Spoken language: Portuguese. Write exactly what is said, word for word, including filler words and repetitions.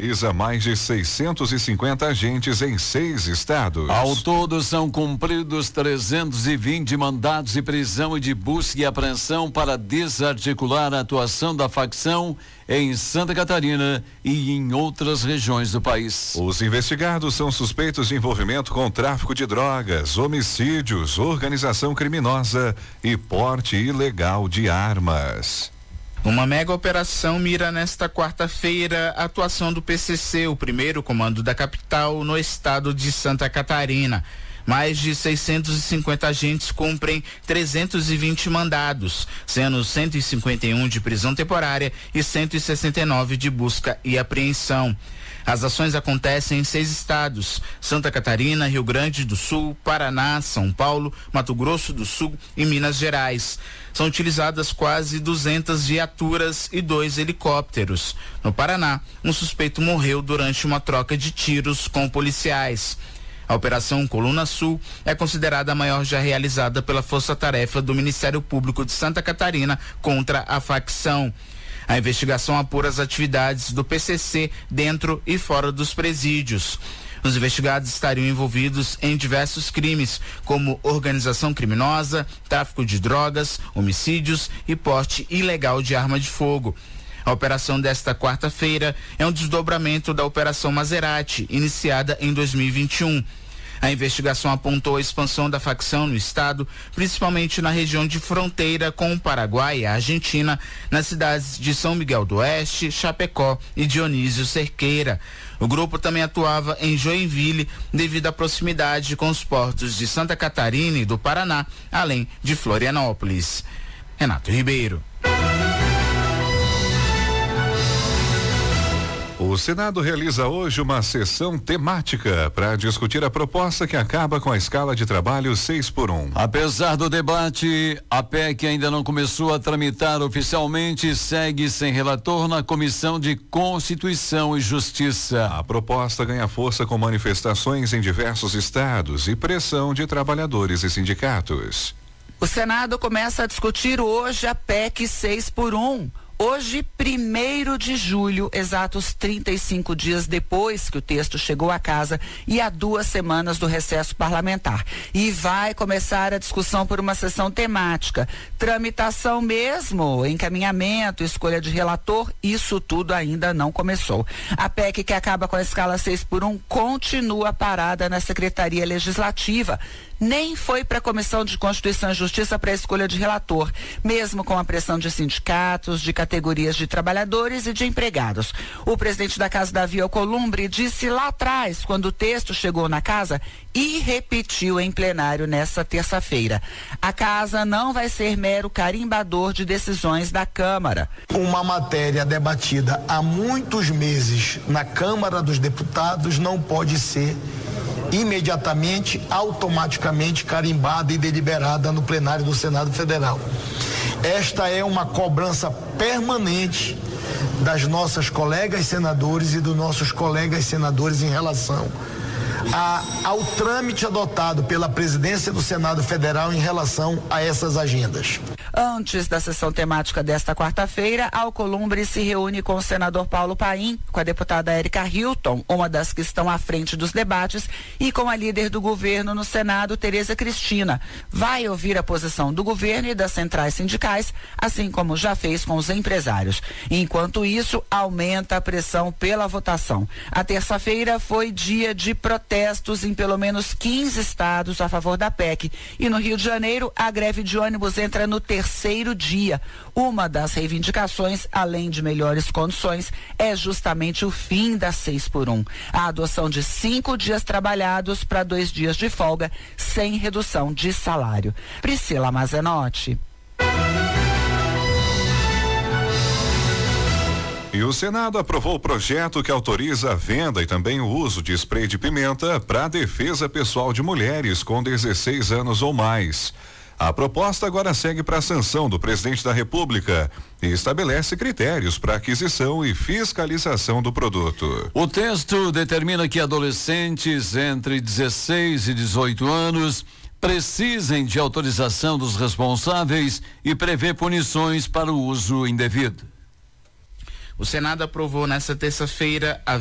mobiliza mais de seiscentos e cinquenta agentes em seis estados. Ao todo, são cumpridos trezentos e vinte mandados de prisão e de busca e apreensão para desarticular a atuação da facção em Santa Catarina e em outras regiões do país. Os investigados são suspeitos de envolvimento com tráfico de drogas, homicídios, organização criminosa e porte ilegal de armas. Uma mega operação mira nesta quarta-feira a atuação do P C C, o primeiro comando da capital, no estado de Santa Catarina. Mais de seiscentos e cinquenta agentes cumprem trezentos e vinte mandados, sendo cento e cinquenta e um de prisão temporária e cento e sessenta e nove de busca e apreensão. As ações acontecem em seis estados: Santa Catarina, Rio Grande do Sul, Paraná, São Paulo, Mato Grosso do Sul e Minas Gerais. São utilizadas quase duzentas viaturas e dois helicópteros. No Paraná, um suspeito morreu durante uma troca de tiros com policiais. A Operação Coluna Sul é considerada a maior já realizada pela Força Tarefa do Ministério Público de Santa Catarina contra a facção. A investigação apura as atividades do P C C dentro e fora dos presídios. Os investigados estariam envolvidos em diversos crimes, como organização criminosa, tráfico de drogas, homicídios e porte ilegal de arma de fogo. A operação desta quarta-feira é um desdobramento da Operação Maserati, iniciada em dois mil e vinte e um. A investigação apontou a expansão da facção no estado, principalmente na região de fronteira com o Paraguai e a Argentina, nas cidades de São Miguel do Oeste, Chapecó e Dionísio Cerqueira. O grupo também atuava em Joinville devido à proximidade com os portos de Santa Catarina e do Paraná, além de Florianópolis. Renato Ribeiro. O Senado realiza hoje uma sessão temática para discutir a proposta que acaba com a escala de trabalho seis por um. Apesar do debate, a P E C ainda não começou a tramitar oficialmente e segue sem relator na Comissão de Constituição e Justiça. A proposta ganha força com manifestações em diversos estados e pressão de trabalhadores e sindicatos. O Senado começa a discutir hoje a P E C seis por um. Hoje, primeiro de julho, exatos trinta e cinco dias depois que o texto chegou à casa e há duas semanas do recesso parlamentar. E vai começar a discussão por uma sessão temática. Tramitação mesmo, encaminhamento, escolha de relator, isso tudo ainda não começou. A P E C que acaba com a escala seis por um continua parada na Secretaria Legislativa. Nem foi para a Comissão de Constituição e Justiça para a escolha de relator, mesmo com a pressão de sindicatos, de categorias de trabalhadores e de empregados. O presidente da Casa, Davi Alcolumbre, disse lá atrás, quando o texto chegou na Casa, e repetiu em plenário nesta terça-feira: a Casa não vai ser mero carimbador de decisões da Câmara. Uma matéria debatida há muitos meses na Câmara dos Deputados não pode ser imediatamente, automaticamente carimbada e deliberada no plenário do Senado Federal. Esta é uma cobrança permanente das nossas colegas senadores e dos nossos colegas senadores em relação a, ao trâmite adotado pela presidência do Senado Federal em relação a essas agendas. Antes da sessão temática desta quarta-feira, Alcolumbre se reúne com o senador Paulo Paim, com a deputada Érica Hilton, uma das que estão à frente dos debates, e com a líder do governo no Senado, Tereza Cristina. Vai ouvir a posição do governo e das centrais sindicais, assim como já fez com os empresários. Enquanto isso, aumenta a pressão pela votação. A terça-feira foi dia de protestos em pelo menos quinze estados a favor da P E C. E no Rio de Janeiro, a greve de ônibus entra no terceiro terceiro dia. Uma das reivindicações, além de melhores condições, é justamente o fim da seis por um. A adoção de cinco dias trabalhados para dois dias de folga, sem redução de salário. Priscila Mazenotti. E o Senado aprovou o projeto que autoriza a venda e também o uso de spray de pimenta para a defesa pessoal de mulheres com dezesseis anos ou mais. A proposta agora segue para a sanção do presidente da República e estabelece critérios para aquisição e fiscalização do produto. O texto determina que adolescentes entre dezesseis e dezoito anos precisem de autorização dos responsáveis e prevê punições para o uso indevido. O Senado aprovou nesta terça-feira a